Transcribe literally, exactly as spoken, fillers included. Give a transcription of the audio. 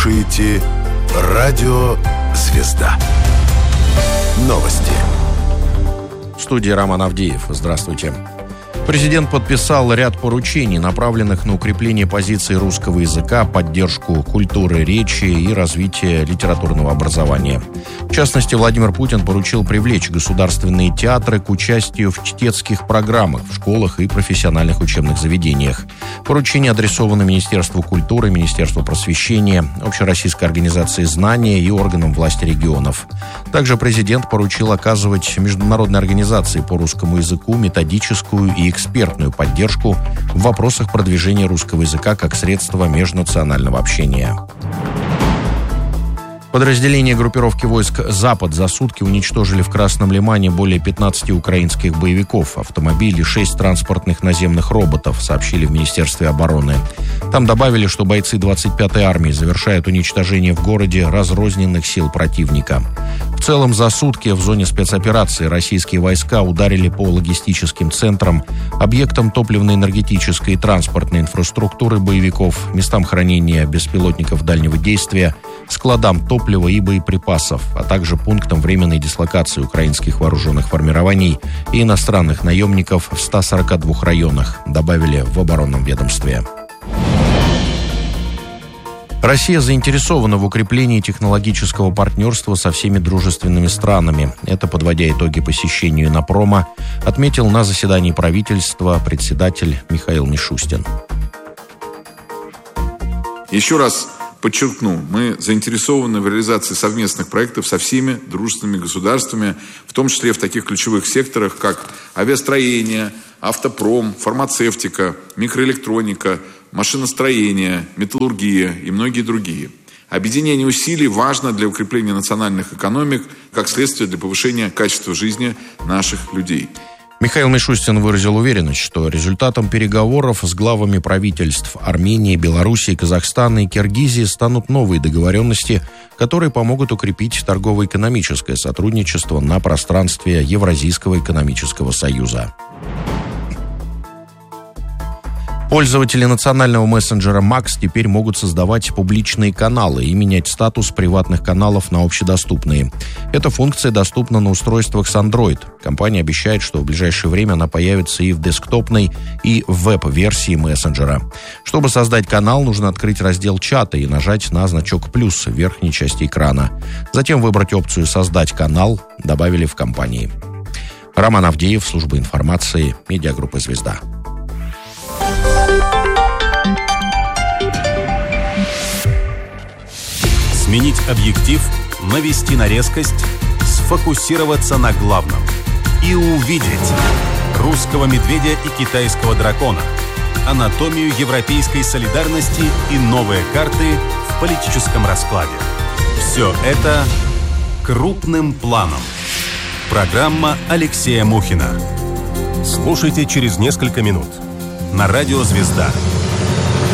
слушаете Радио «Звезда». Новости. В студии Роман Авдеев. Здравствуйте. Президент подписал ряд поручений, направленных на укрепление позиций русского языка, поддержку культуры речи и развитие литературного образования. В частности, Владимир Путин поручил привлечь государственные театры к участию в чтецких программах в школах и профессиональных учебных заведениях. Поручения адресованы Министерству культуры, Министерству просвещения, Общероссийской организации знания и органам власти регионов. Также президент поручил оказывать международной организации по русскому языку методическую и экспертную поддержку в вопросах продвижения русского языка как средства межнационального общения. Подразделения группировки войск «Запад» за сутки уничтожили в Красном Лимане более пятнадцати украинских боевиков, автомобили, шесть транспортных наземных роботов, сообщили в Министерстве обороны. Там добавили, что бойцы двадцать пятой армии завершают уничтожение в городе разрозненных сил противника. В целом за сутки в зоне спецоперации российские войска ударили по логистическим центрам, объектам топливно-энергетической и транспортной инфраструктуры боевиков, местам хранения беспилотников дальнего действия, складам топлива и боеприпасов, а также пунктам временной дислокации украинских вооруженных формирований и иностранных наемников в ста сорока двух районах, добавили в оборонном ведомстве. Россия заинтересована в укреплении технологического партнерства со всеми дружественными странами. Это, подводя итоги посещению Иннопрома, отметил на заседании правительства председатель Михаил Мишустин. Еще раз подчеркну, мы заинтересованы в реализации совместных проектов со всеми дружественными государствами, в том числе в таких ключевых секторах, как авиастроение, автопром, фармацевтика, микроэлектроника, машиностроение, металлургия и многие другие. Объединение усилий важно для укрепления национальных экономик, как следствие для повышения качества жизни наших людей. Михаил Мишустин выразил уверенность, что результатом переговоров с главами правительств Армении, Белоруссии, Казахстана и Киргизии станут новые договоренности, которые помогут укрепить торгово-экономическое сотрудничество на пространстве Евразийского экономического союза. Пользователи национального мессенджера Макс теперь могут создавать публичные каналы и менять статус приватных каналов на общедоступные. Эта функция доступна на устройствах с Android. Компания обещает, что в ближайшее время она появится и в десктопной, и в веб-версии мессенджера. Чтобы создать канал, нужно открыть раздел чата и нажать на значок «плюс» в верхней части экрана. Затем выбрать опцию «Создать канал», добавили в компании. Роман Авдеев, служба информации, медиагруппа «Звезда». Сменить объектив, навести на резкость, сфокусироваться на главном и увидеть русского медведя и китайского дракона, анатомию европейской солидарности и новые карты в политическом раскладе. Все это крупным планом. Программа Алексея Мухина. Слушайте через несколько минут на радио «Звезда».